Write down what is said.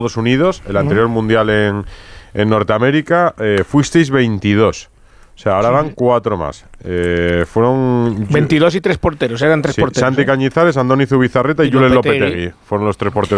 Estados Unidos, el anterior mundial en Norteamérica, fuisteis 22. O sea, ahora van 4 más. Fueron 22 y 3 porteros, eran 3 porteros. Santi Cañizares, Andoni Zubizarreta y Julen Lopetegui. Fueron los 3 porteros.